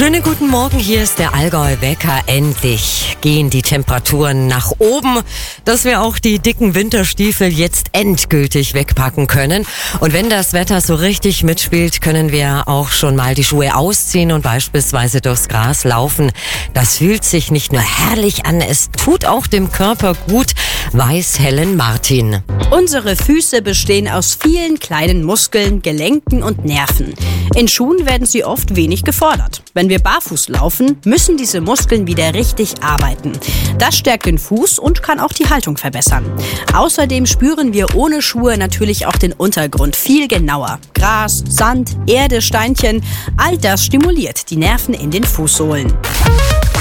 Schönen guten Morgen, hier ist der Allgäu-Wecker. Endlich gehen die Temperaturen nach oben, dass wir auch die dicken Winterstiefel jetzt endgültig wegpacken können. Und wenn das Wetter so richtig mitspielt, können wir auch schon mal die Schuhe ausziehen und beispielsweise durchs Gras laufen. Das fühlt sich nicht nur herrlich an, es tut auch dem Körper gut, weiß Helen Martin. Unsere Füße bestehen aus vielen kleinen Muskeln, Gelenken und Nerven. In Schuhen werden sie oft wenig gefordert. Wenn wir barfuß laufen, müssen diese Muskeln wieder richtig arbeiten. Das stärkt den Fuß und kann auch die Haltung verbessern. Außerdem spüren wir ohne Schuhe natürlich auch den Untergrund viel genauer. Gras, Sand, Erde, Steinchen, all das stimuliert die Nerven in den Fußsohlen.